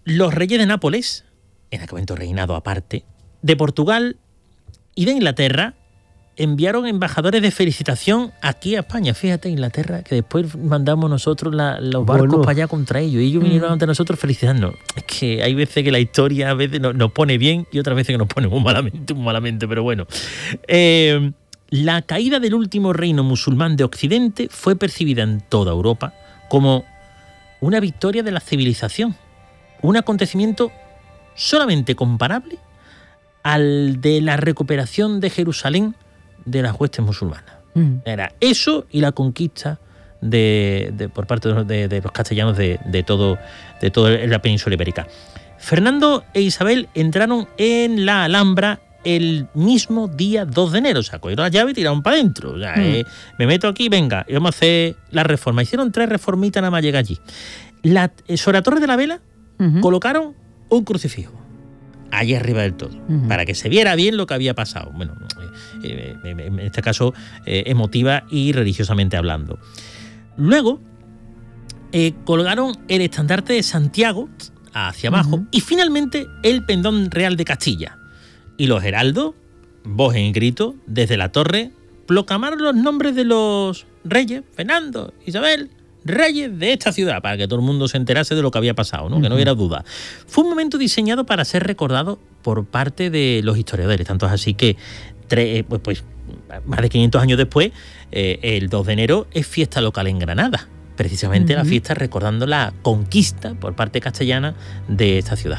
los reyes de Nápoles, en aquel momento reinado aparte, de Portugal y de Inglaterra, enviaron embajadores de felicitación aquí a España. Fíjate, Inglaterra, que después mandamos nosotros los barcos para allá contra ellos. Y ellos vinieron ante nosotros felicitándonos. Es que hay veces que la historia a veces nos pone bien y otras veces que nos pone muy malamente, pero bueno. La caída del último reino musulmán de Occidente fue percibida en toda Europa como una victoria de la civilización. Un acontecimiento solamente comparable al de la recuperación de Jerusalén de las huestes musulmanas. Era eso y la conquista por parte de los castellanos de toda la península ibérica. Fernando e Isabel entraron en la Alhambra el mismo día 2 de enero. O sea, cogieron la llave y tiraron para adentro. O sea, me meto aquí, venga, y vamos a hacer la reforma. Hicieron 3 reformitas nada más llegar allí. Sobre la Torre de la Vela colocaron un crucifijo allí arriba del todo, para que se viera bien lo que había pasado. Bueno, en este caso emotiva y religiosamente hablando. Luego colgaron el estandarte de Santiago hacia abajo y finalmente el pendón real de Castilla. Y los heraldos, voz en grito, desde la torre, proclamaron los nombres de los reyes, Fernando, Isabel, reyes de esta ciudad, para que todo el mundo se enterase de lo que había pasado, ¿no? Que no hubiera duda. Fue un momento diseñado para ser recordado por parte de los historiadores, tanto es así que más de 500 años después, el 2 de enero es fiesta local en Granada, precisamente la fiesta recordando la conquista por parte castellana de esta ciudad.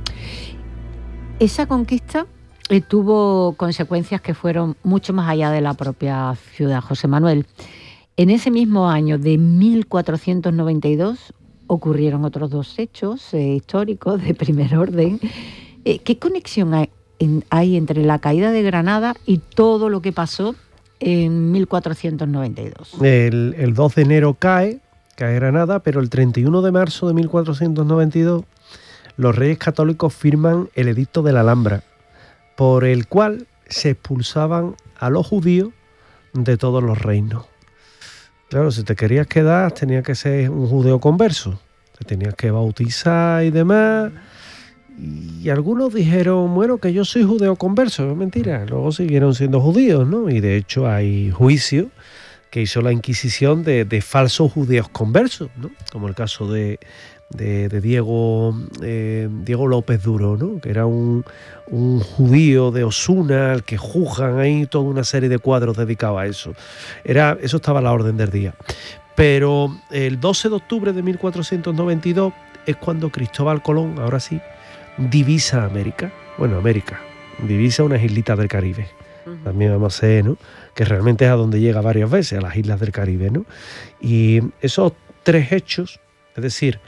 Esa conquista tuvo consecuencias que fueron mucho más allá de la propia ciudad, José Manuel. En ese mismo año de 1492 ocurrieron otros 2 hechos históricos de primer orden. ¿Qué conexión hay entre la caída de Granada y todo lo que pasó en 1492? El 2 de enero cae Granada, pero el 31 de marzo de 1492 los reyes católicos firman el Edicto de la Alhambra, por el cual se expulsaban a los judíos de todos los reinos. Claro, si te querías quedar, tenías que ser un judeo converso. Te tenías que bautizar y demás. Y algunos dijeron, bueno, que yo soy judeo converso. Es mentira. Luego siguieron siendo judíos, ¿no? Y de hecho hay juicios que hizo la Inquisición de falsos judíos conversos, ¿no? Como el caso de Diego López Duro, ¿no? Que era un judío de Osuna al que juzgan ahí toda una serie de cuadros dedicados a eso. Eso estaba a la orden del día. Pero el 12 de octubre de 1492 es cuando Cristóbal Colón, ahora sí, divisa América. Bueno, América, divisa unas islitas del Caribe. También vamos a ver, ¿no? Que realmente es a donde llega varias veces, a las islas del Caribe, ¿no? Y esos 3 hechos, es decir,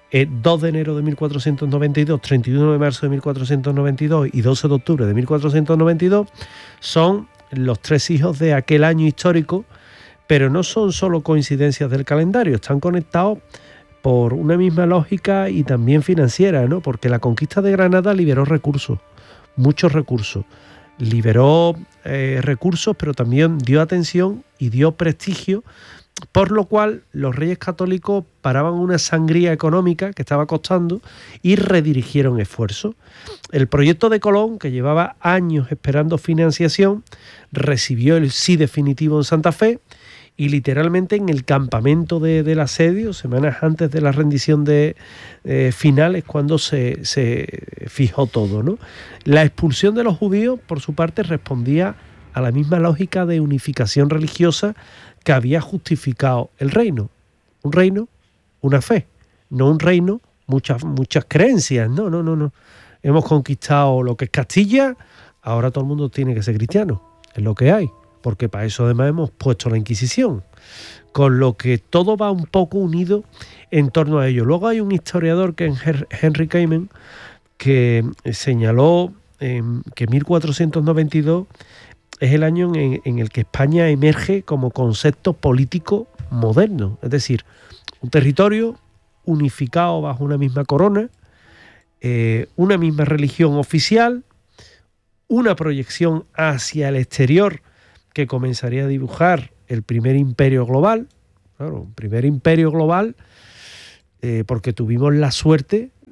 2 de enero de 1492, 31 de marzo de 1492 y 12 de octubre de 1492, son los 3 hijos de aquel año histórico, pero no son solo coincidencias del calendario, están conectados por una misma lógica y también financiera, ¿no? Porque la conquista de Granada liberó recursos, muchos recursos. Liberó recursos, pero también dio atención y dio prestigio, por lo cual los reyes católicos paraban una sangría económica que estaba costando y redirigieron esfuerzos. El proyecto de Colón, que llevaba años esperando financiación, recibió el sí definitivo en Santa Fe y literalmente en el campamento del asedio, semanas antes de la rendición final, es cuando se fijó todo, ¿no? La expulsión de los judíos, por su parte, respondía a la misma lógica de unificación religiosa que había justificado el reino. Un reino, una fe. No un reino, muchas creencias. No. Hemos conquistado lo que es Castilla, ahora todo el mundo tiene que ser cristiano. Es lo que hay. Porque para eso además hemos puesto la Inquisición. Con lo que todo va un poco unido en torno a ello. Luego hay un historiador que es Henry Kamen, que señaló que 1492 es el año en el que España emerge como concepto político moderno, es decir, un territorio unificado bajo una misma corona, una misma religión oficial, una proyección hacia el exterior que comenzaría a dibujar el primer imperio global, claro, un primer imperio global, porque tuvimos la suerte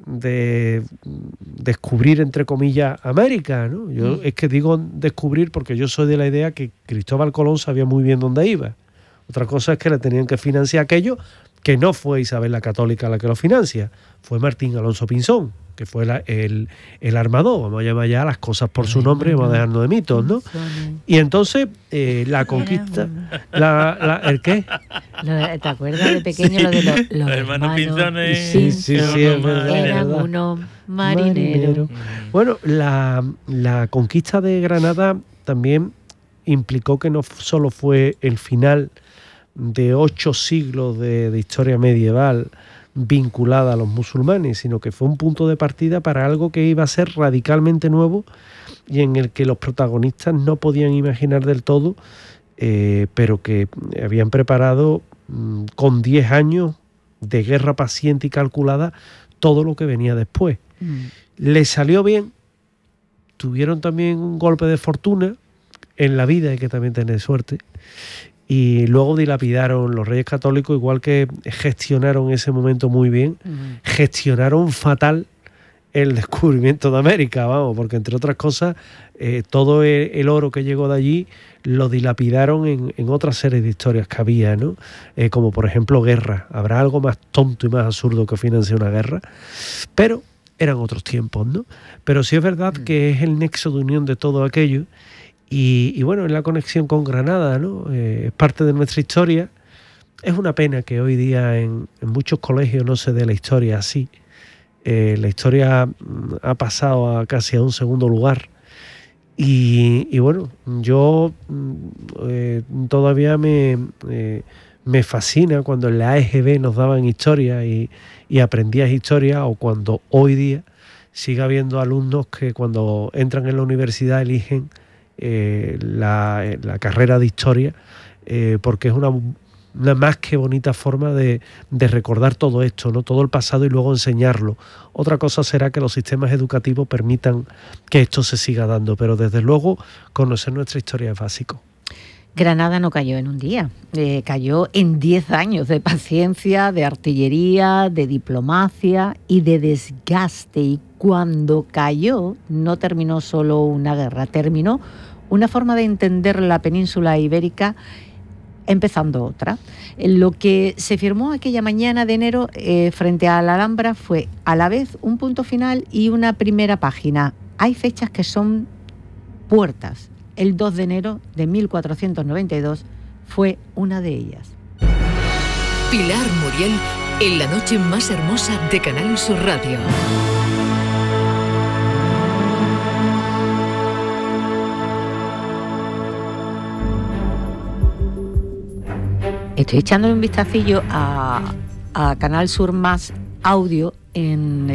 de descubrir, entre comillas, América, ¿no? Yo es que digo descubrir porque yo soy de la idea que Cristóbal Colón sabía muy bien dónde iba. Otra cosa es que le tenían que financiar aquello, que no fue Isabel la Católica la que lo financia, fue Martín Alonso Pinzón, que fue el armador. Vamos a llamar ya las cosas por su nombre y vamos a dejarnos de mitos, ¿no? Y entonces la conquista... ¿El qué? ¿Te acuerdas de pequeño lo de los hermanos Pinzones? Sí, es verdad. Eran unos marineros. Bueno, la conquista de Granada también implicó que no solo fue el final de 8 siglos de historia medieval vinculada a los musulmanes, sino que fue un punto de partida para algo que iba a ser radicalmente nuevo y en el que los protagonistas no podían imaginar del todo, pero que habían preparado con 10 años de guerra paciente y calculada todo lo que venía después. Les salió bien, tuvieron también un golpe de fortuna. En la vida hay que también tener suerte. Y luego dilapidaron los Reyes Católicos, igual que gestionaron ese momento muy bien, gestionaron fatal el descubrimiento de América, vamos, porque entre otras cosas, todo el oro que llegó de allí lo dilapidaron en otra serie de historias que había, ¿no? Como por ejemplo guerra. ¿Habrá algo más tonto y más absurdo que financiar una guerra? Pero eran otros tiempos, ¿no? Pero sí es verdad que es el nexo de unión de todo aquello. Y bueno, en la conexión con Granada, ¿no? Es parte de nuestra historia. Es una pena que hoy día en muchos colegios no se dé la historia así. La historia ha pasado casi a un segundo lugar. Y bueno, yo todavía me fascina cuando en la EGB nos daban historia y aprendías historia, o cuando hoy día sigue habiendo alumnos que cuando entran en la universidad eligen la carrera de historia, porque es una más que bonita forma de recordar todo esto, ¿no? Todo el pasado y luego enseñarlo. Otra cosa será que los sistemas educativos permitan que esto se siga dando, pero desde luego conocer nuestra historia es básico. Granada no cayó en un día, cayó en 10 años de paciencia, de artillería, de diplomacia y de desgaste. Y cuando cayó, no terminó solo una guerra, terminó una forma de entender la península ibérica, empezando otra. Lo que se firmó aquella mañana de enero frente a la Alhambra fue a la vez un punto final y una primera página. Hay fechas que son puertas. El 2 de enero de 1492 fue una de ellas. Pilar Muriel en la noche más hermosa de Canal Sur Radio. Estoy echándole un vistacillo a Canal Sur Más Audio en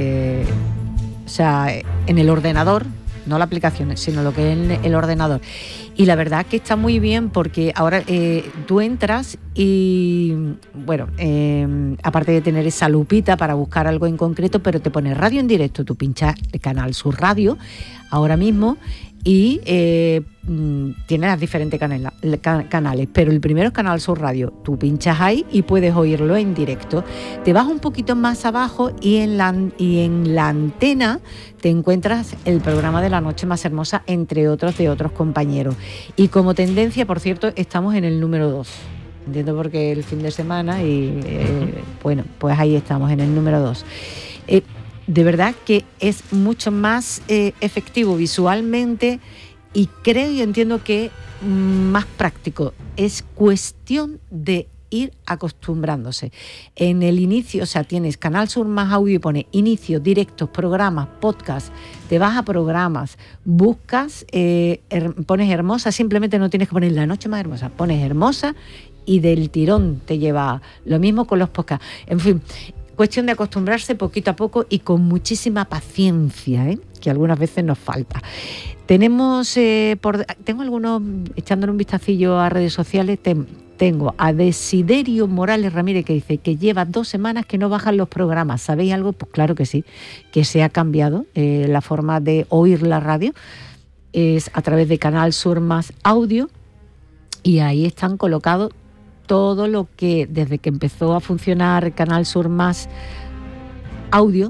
el ordenador. No la aplicación, sino lo que es el ordenador. Y la verdad que está muy bien porque ahora tú entras y, bueno, aparte de tener esa lupita para buscar algo en concreto, pero te pone radio en directo, tú pinchas Canal Sur Radio ahora mismo y tiene las diferentes canales, pero el primero es Canal Sur Radio. Tú pinchas ahí y puedes oírlo en directo. Te vas un poquito más abajo y en la antena te encuentras el programa de la noche más hermosa, entre otros de otros compañeros. Y como tendencia, por cierto, estamos en el número 2. Entiendo porque el fin de semana y bueno, pues ahí estamos en el número 2. De verdad que es mucho más efectivo visualmente y creo y entiendo que más práctico. Es cuestión de ir acostumbrándose. En el inicio, o sea, tienes Canal Sur Más Audio y pone inicio, directos, programas, podcast. Te vas a programas, buscas, pones hermosa, simplemente no tienes que poner la noche más hermosa, pones hermosa y del tirón te lleva. Lo mismo con los podcasts. En fin, cuestión de acostumbrarse poquito a poco y con muchísima paciencia, que algunas veces nos falta. Tengo algunos, echándole un vistacillo a redes sociales, tengo a Desiderio Morales Ramírez que dice que lleva 2 semanas que no bajan los programas. ¿Sabéis algo? Pues claro que sí, que se ha cambiado la forma de oír la radio. Es a través de Canal Sur Más Audio y ahí están colocados todo lo que desde que empezó a funcionar Canal Sur Más Audio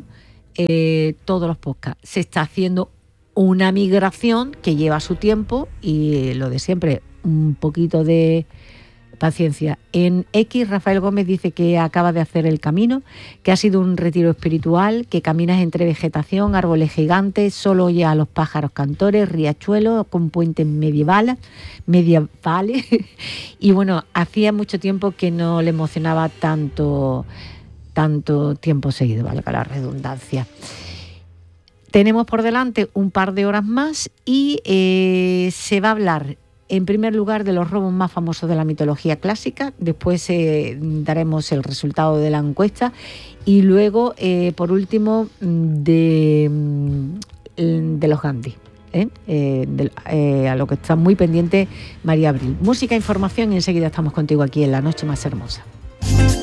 todos los podcasts. Se está haciendo una migración que lleva su tiempo y lo de siempre, un poquito de paciencia. En X, Rafael Gómez dice que acaba de hacer el camino, que ha sido un retiro espiritual, que caminas entre vegetación, árboles gigantes, solo oyes a los pájaros cantores, riachuelos con puentes medievales. Y bueno, hacía mucho tiempo que no le emocionaba tanto tiempo seguido, valga la redundancia. Tenemos por delante un par de horas más y se va a hablar en primer lugar de los robos más famosos de la mitología clásica, después daremos el resultado de la encuesta y luego, por último, de los Gandhi. A lo que está muy pendiente María Abril. Música, información y enseguida estamos contigo aquí en La Noche Más Hermosa.